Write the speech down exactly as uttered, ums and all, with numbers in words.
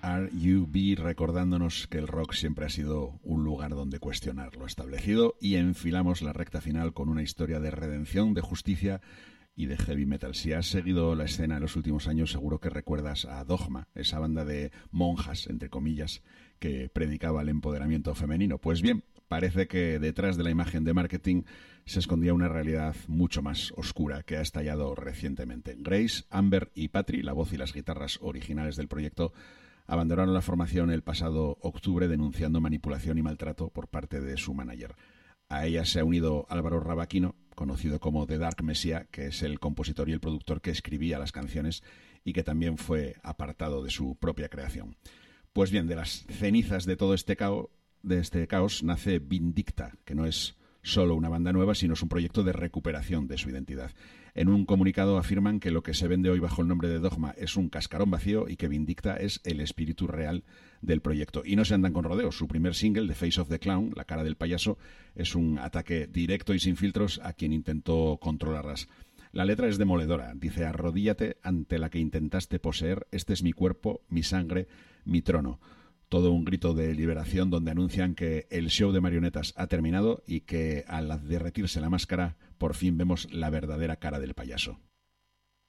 R U B, recordándonos que el rock siempre ha sido un lugar donde cuestionar lo establecido, y enfilamos la recta final con una historia de redención, de justicia y de heavy metal. Si has seguido la escena en los últimos años, seguro que recuerdas a Dogma, esa banda de monjas, entre comillas, que predicaba el empoderamiento femenino. Pues bien, parece que detrás de la imagen de marketing se escondía una realidad mucho más oscura que ha estallado recientemente. Grace, Amber y Patri, la voz y las guitarras originales del proyecto, abandonaron la formación el pasado octubre denunciando manipulación y maltrato por parte de su manager. A ella se ha unido Álvaro Rabaquino, conocido como The Dark Messiah, que es el compositor y el productor que escribía las canciones y que también fue apartado de su propia creación. Pues bien, de las cenizas de todo este caos, de este caos nace Vindicta, que no es solo una banda nueva, sino es un proyecto de recuperación de su identidad. En un comunicado afirman que lo que se vende hoy bajo el nombre de Dogma es un cascarón vacío y que Vindicta es el espíritu real del proyecto. Y no se andan con rodeos. Su primer single, The Face of the Clown, La cara del payaso, es un ataque directo y sin filtros a quien intentó controlarlas. La letra es demoledora. Dice: arrodíllate ante la que intentaste poseer, este es mi cuerpo, mi sangre, mi trono. Todo un grito de liberación donde anuncian que el show de marionetas ha terminado y que al derretirse la máscara por fin vemos la verdadera cara del payaso.